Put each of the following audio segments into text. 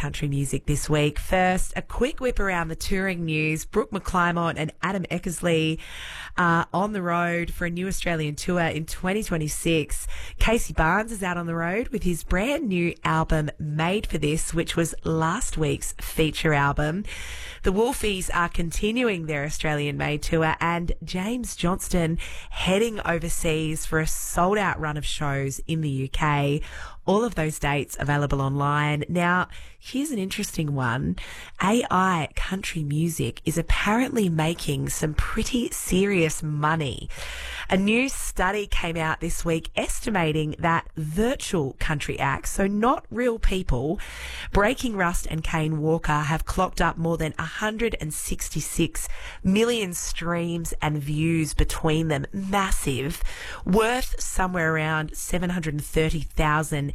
country music this week. First, a quick whip around the touring news. Brooke McClymont and Adam Eckersley are on the road for a new Australian tour in 2026. Casey Barnes is out on the road with his brand new album Made for This, which was last week's feature album. The Wolfies are continuing their Australian Made tour, and James Johnston heading overseas for a sold-out run of shows in the UK. All of those dates available online. Now, here's an interesting one. AI country music is apparently making some pretty serious money. A new study came out this week estimating that virtual country acts, so not real people, Breaking Rust and Kane Walker have clocked up more than 166 million streams and views between them. Massive. Worth somewhere around $730,000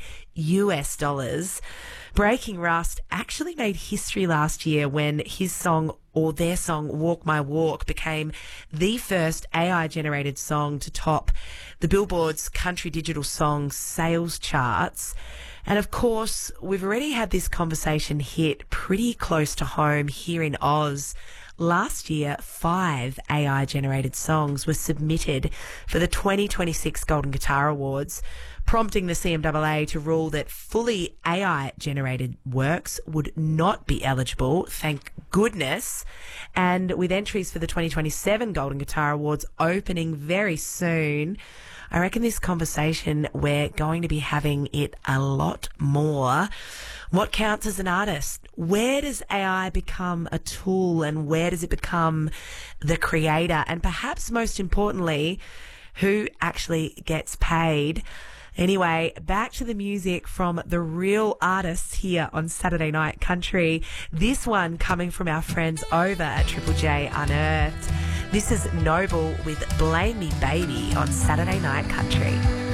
US. Breaking Rust actually made history last year when his song, or their song, Walk My Walk, became the first AI-generated song to top the Billboard's country digital songs sales charts. And of course, we've already had this conversation hit pretty close to home here in Oz. Last year, 5 AI-generated songs were submitted for the 2026 Golden Guitar Awards, prompting the CMAA to rule that fully AI-generated works would not be eligible, thank goodness. And with entries for the 2027 Golden Guitar Awards opening very soon, I reckon this conversation, we're going to be having it a lot more. What counts as an artist? Where does AI become a tool, and where does it become the creator? And perhaps most importantly, who actually gets paid? Anyway, back to the music from the real artists here on Saturday Night Country. This one coming from our friends over at Triple J Unearthed. This is Noble with Blame Me Baby on Saturday Night Country.